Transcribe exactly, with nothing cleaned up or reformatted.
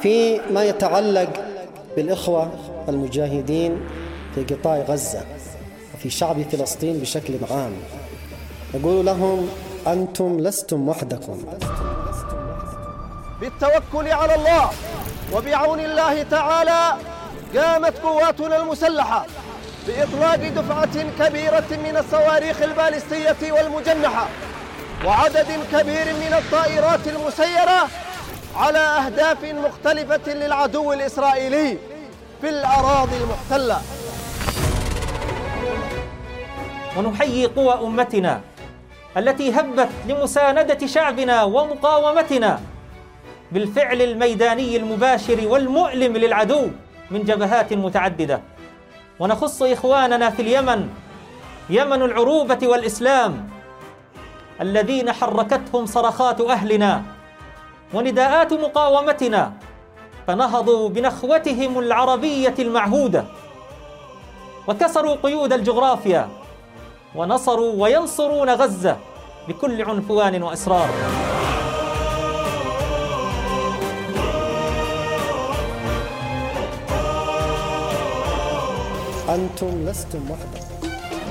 فيما يتعلق بالإخوة المجاهدين في قطاع غزة وفي شعب فلسطين بشكل عام، نقول لهم أنتم لستم وحدكم. بالتوكل على الله وبعون الله تعالى قامت قواتنا المسلحة بإطلاق دفعة كبيرة من الصواريخ البالستية والمجنحة وعدد كبير من الطائرات المسيرة على أهداف مختلفة للعدو الإسرائيلي في الأراضي المحتلة. ونحيي قوى أمتنا التي هبت لمساندة شعبنا ومقاومتنا بالفعل الميداني المباشر والمؤلم للعدو من جبهات متعددة. ونخص إخواننا في اليمن، يمن العروبة والإسلام، الذين حركتهم صرخات أهلنا ونداءات مقاومتنا، فنهضوا بنخوتهم العربية المعهودة وكسروا قيود الجغرافيا ونصروا وينصرون غزة بكل عنفوان وإصرار. أنتم لستم وحدكم.